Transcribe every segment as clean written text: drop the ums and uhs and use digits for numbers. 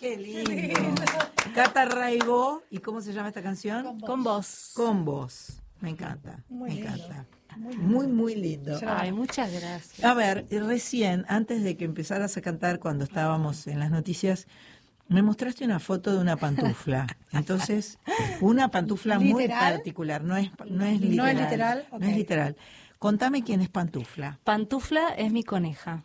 Qué lindo. Cata Raibó, ¿y cómo se llama esta canción? Con vos. Con vos. Me encanta, Muy me lindo. encanta. Muy, muy lindo. Ay, muchas gracias. A ver, recién, antes de que empezaras a cantar, cuando estábamos en las noticias, me mostraste una foto de una pantufla. Entonces, una pantufla muy ¿Literal? particular, no es literal. ¿No es literal? No es Ok. literal. Contame quién es Pantufla. Pantufla es mi coneja.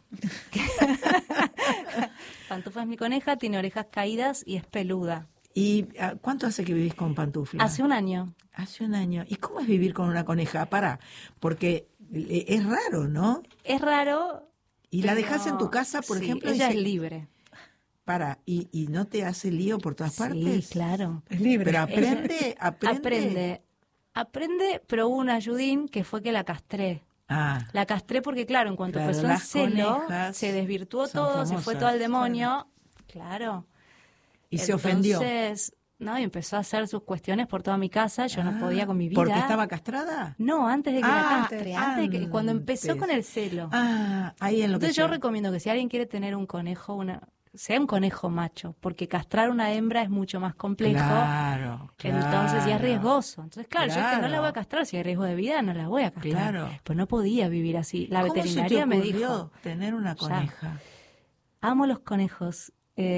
Pantufla es mi coneja, tiene orejas caídas y es peluda. ¿Y cuánto hace que vivís con Pantufla? Hace un año. Hace un año. ¿Y cómo es vivir con una coneja? Pará, porque es raro, ¿no? Es raro. ¿Y la pero- dejás en tu casa, por sí, ejemplo? Ella y es se- libre. Pará, ¿y no te hace lío por todas partes? Sí, claro. Es libre. Pero aprende. Aprende, pero hubo un ayudín que fue que la castré. Ah, La castré porque, claro, en cuanto Claro, empezó el las celo, conejas se desvirtuó son todo, se fue famosas, todo al demonio. Claro. y se ofendió. Entonces, no, y empezó a hacer sus cuestiones por toda mi casa, yo no podía con mi vida. ¿Porque estaba castrada? No, antes de que la castre, antes de que, cuando antes. empezó con el celo. Ahí en lo Entonces que yo sea. recomiendo que si alguien quiere tener un conejo, sea un conejo macho, porque castrar una hembra es mucho más complejo. Claro, Entonces, y es claro. riesgoso. Entonces, claro, yo dije, no la Claro. voy a castrar, si hay riesgo de vida, no la voy a castrar. Claro. Pues no podía vivir así. La ¿Cómo veterinaria se te me ocurrió dijo, tener una coneja? amo los conejos.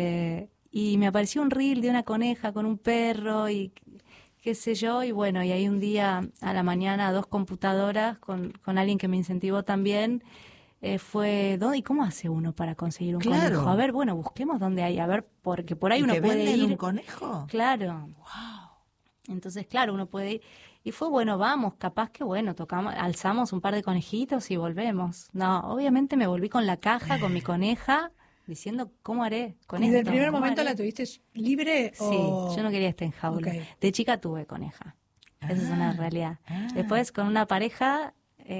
Y me apareció un reel de una coneja con un perro y qué sé yo. Y bueno, y ahí un día a la mañana 2 computadoras con alguien que me incentivó también. ¿Y cómo hace uno para conseguir un Claro. conejo? A ver, bueno, busquemos dónde hay. A ver, porque por ahí ¿Y uno te puede venden ir. un conejo? Claro. Entonces, claro, uno puede ir. Y fue, bueno, vamos, capaz que, bueno, alzamos un par de conejitos y volvemos. No, obviamente me volví con la caja, con mi coneja, diciendo, ¿cómo haré con ¿Y esto? del primer ¿Cómo momento haré? la tuviste libre Sí, o...? yo no quería estar en jaula. Ok. De chica tuve coneja. Esa es una realidad. ah. Después, con una pareja,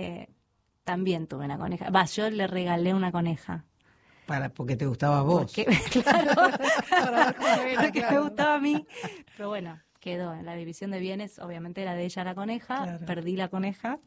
también tuve una coneja. Yo le regalé una coneja. Porque te gustaba a vos. Porque, claro, Para ver cómo era, porque me claro. gustaba a mí. Pero bueno, quedó en la división de bienes, obviamente era de ella la coneja, Claro. perdí la coneja.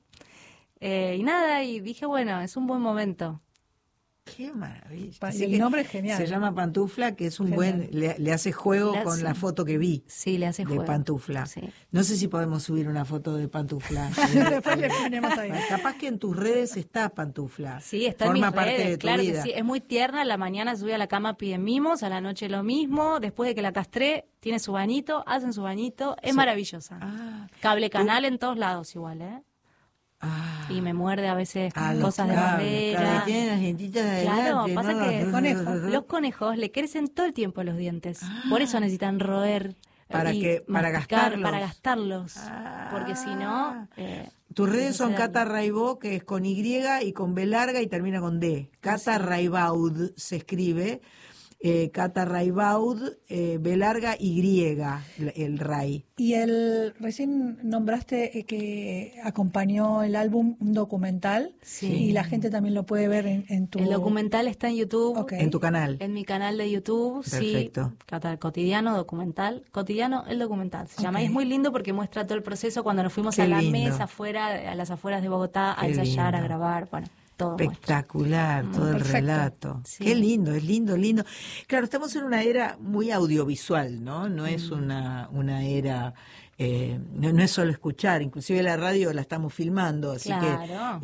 Y nada, y dije, bueno, es un buen momento. Qué maravilla. Y Así el que nombre es genial. Se llama Pantufla, que es un Genial. buen... Le hace juego Le con hace- la foto que vi Sí, le hace de juego. Pantufla. Sí. No sé si podemos subir una foto de Pantufla. Después le ponemos ahí. Capaz que en tus redes está Pantufla. Sí, está en Forma mis parte redes, de tu claro vida. que sí. Es muy tierna, a la mañana sube a la cama, pide mimos, a la noche lo mismo, después de que la castré, tiene su bañito, hacen su bañito, es maravillosa. Ah, Cable canal en todos lados igual, ¿eh? ah. Y me muerde a veces con Los cosas de cables, madera. claro, tienen las dientitas de Claro, adelante, pasa ¿no? que conejo. los conejos le crecen todo el tiempo los dientes. Por eso necesitan roer Para y que- para masticar, gastarlos. para gastarlos. Ah. Porque si no... Tus redes eso son se daña. Cata Raibó, que es con Y y con B larga y termina con D. Cata Raibaud se escribe. Cata Raibaud, B larga Y, el Ray. Y recién nombraste que acompañó el álbum un documental. Sí. Y la gente también lo puede ver en tu... El documental está en YouTube. Ok. En tu canal. En mi canal de YouTube, Perfecto. sí, Cata, cotidiano, documental, cotidiano, el documental se llama. Ok. Y es muy lindo porque muestra todo el proceso cuando nos fuimos Qué a la lindo. mesa afuera, a las afueras de Bogotá, a Qué ensayar, a lindo. grabar, bueno, todo muestra. Espectacular, todo el Perfecto. relato. Sí. Qué lindo, es lindo, lindo. Claro, estamos en una era muy audiovisual, ¿no? No es una era, no es solo escuchar, inclusive la radio la estamos filmando, así Claro.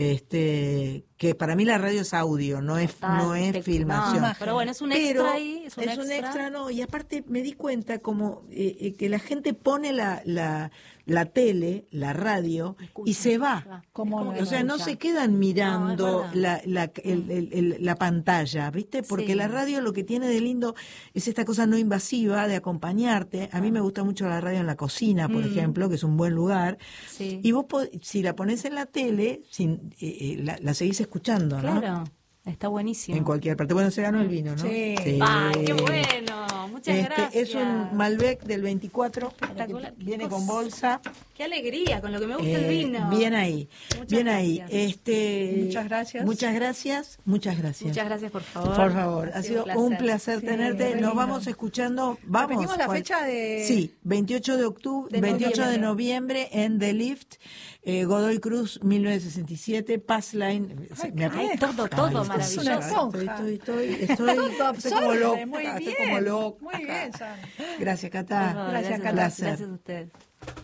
que para mí la radio es audio, no es filmación. No, pero bueno, es un Pero extra ahí, es un extra. no, y aparte me di cuenta como que la gente pone la tele, la radio, y se va. Como O sea, no se quedan mirando la pantalla, ¿viste? Porque Sí. la radio lo que tiene de lindo es esta cosa no invasiva de acompañarte. A mí me gusta mucho la radio en la cocina, por ejemplo, que es un buen lugar. Sí. Y vos, si la pones en la tele, la seguís escuchando, ¿no? Claro, está buenísimo. En cualquier parte. Bueno, se ganó el vino, ¿no? Sí. ¡Ay, qué bueno! Muchas gracias. Es un Malbec del 24, Espectacular. que viene Qué con cosa. bolsa. ¡Qué alegría! Con lo que me gusta el vino. Bien ahí, Muchas bien ahí. gracias. Muchas gracias. Muchas gracias, muchas gracias. Muchas gracias, por favor. Por favor, ha sido un placer Sí, tenerte. re Nos lindo. vamos escuchando. Vamos. ¿Repetimos la ¿cuál? fecha de...? Sí, 28 de octubre, De 28 de noviembre. noviembre en The Lift, Godoy Cruz, 1967, Passline. Ay, Ay, todo Sos una esponja. Estoy como loca. Muy Estoy bien. como loca. Muy bien, Sandra. Gracias, Por Cata. favor, Gracias, Cata. Gracias a ustedes.